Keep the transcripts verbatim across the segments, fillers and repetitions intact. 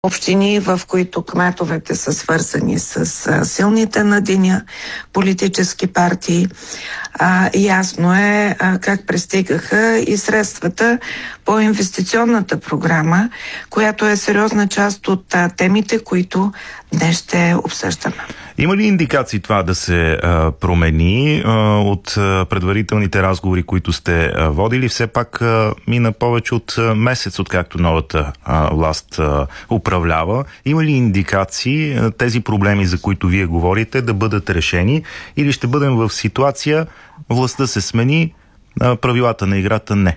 общини, в които кметовете са свързани с силните на деня политически партии. А, ясно е а, как пристигаха и средствата по инвестиционната програма, която е сериозна част от а, темите, които днес ще обсъждаме. Има ли индикации това да се а, промени а, от а, предварителните разговори, които сте а, водили? Все пак а, мина повече от а, месец, откакто новата а, власт а, управлява. Има ли индикации а, тези проблеми, за които вие говорите, да бъдат решени? Или ще бъдем в ситуация властта се смени, а правилата на играта не?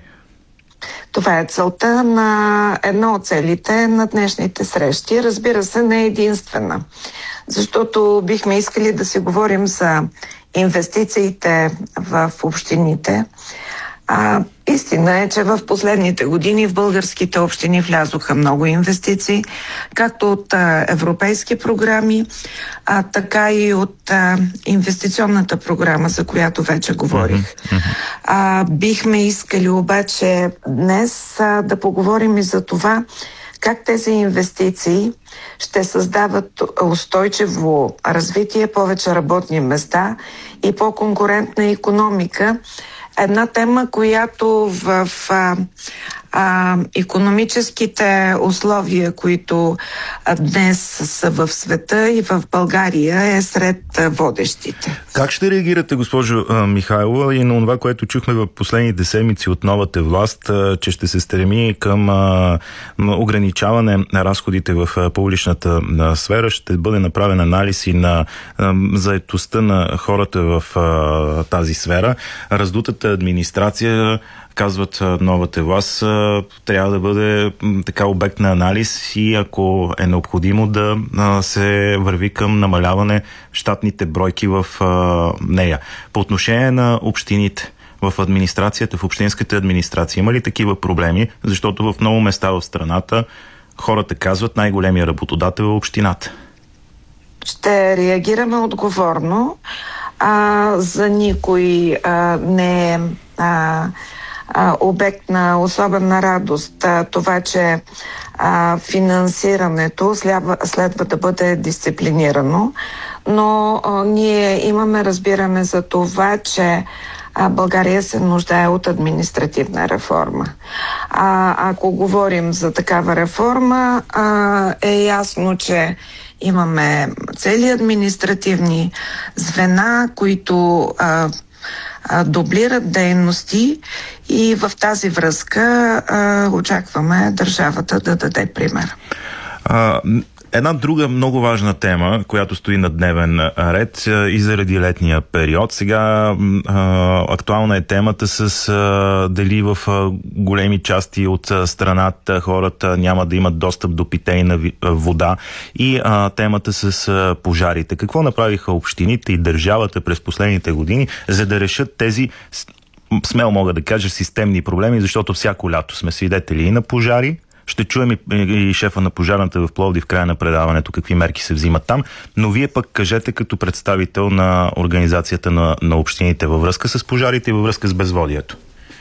Това е целта на една от целите на днешните срещи. Разбира се, не е единствена. Защото бихме искали да си говорим за инвестициите в общините. А, истина е, че в последните години в българските общини влязоха много инвестиции, както от а, европейски програми, а, така и от а, инвестиционната програма, за която вече говорих. А, бихме искали обаче днес а, да поговорим и за това, как тези инвестиции ще създават устойчиво развитие, повече работни места и по-конкурентна икономика. Една тема, която в а, а, икономическите условия, които а, днес са в света и в България, е сред а, водещите. Как ще реагирате, госпожо а, Михайлова, и на това, което чухме в последните седмици от новата власт, а, че ще се стреми към а, ограничаване на разходите в а, публичната а, сфера, ще бъде направен анализ и на а, заетостта на хората в а, тази сфера. Раздутата администрация, казват новата власт, трябва да бъде така обект на анализ и ако е необходимо да се върви към намаляване щатните бройки в нея. По отношение на общините, в администрацията, в общинската администрация, има ли такива проблеми? Защото в много места в страната хората казват, най-големия работодател е общината. Ще реагираме отговорно. А, за никой а, не е а, а, обект на особена радост а, това, че а, финансирането следва, следва да бъде дисциплинирано, но а, ние имаме разбиране за това, че а, България се нуждае от административна реформа. А, ако говорим за такава реформа, а, е ясно, че имаме цели административни звена, които а, а, дублират дейности и в тази връзка а, очакваме държавата да даде пример. А, една друга много важна тема, която стои на дневен ред и заради летния период. Сега а, актуална е темата с а, дали в а, големи части от а, страната хората няма да имат достъп до питейна вода и а, темата с а, пожарите. Какво направиха общините и държавата през последните години, за да решат тези, смело мога да кажа, системни проблеми, защото всяко лято сме свидетели и на пожари. Ще чуем и, и шефа на пожарната в Пловдив в края на предаването какви мерки се взимат там, но вие пък кажете като представител на организацията на, на общините във връзка с пожарите и във връзка с безводието.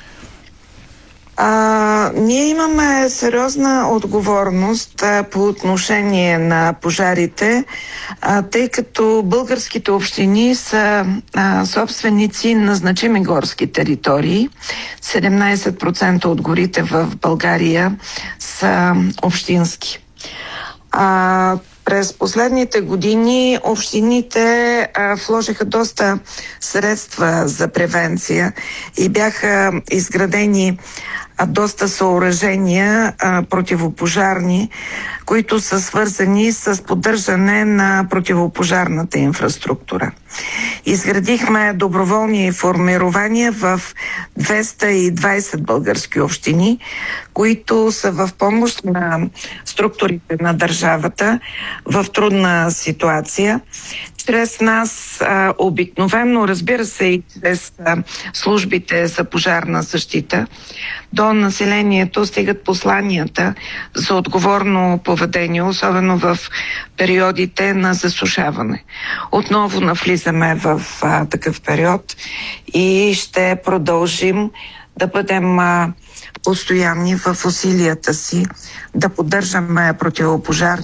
А, ние имаме сериозна отговорност а, по отношение на пожарите, а, тъй като българските общини са а, собственици на значими горски територии. седемнайсет процента от горите в България са общински. А, През последните години общините а, вложиха доста средства за превенция и бяха изградени а, доста съоръжения а, противопожарни, които са свързани с поддържане на противопожарната инфраструктура. Изградихме доброволни формирования в двеста и двайсет български общини, които са в помощ на структурите на държавата в трудна ситуация. Чрез нас а, обикновено, разбира се, и чрез а, службите за пожарна защита, до населението стигат посланията за отговорно поведение, особено в периодите на засушаване. Отново навлизаме в а, такъв период и ще продължим да бъдем а, постоянни в усилията си да поддържаме противопожарни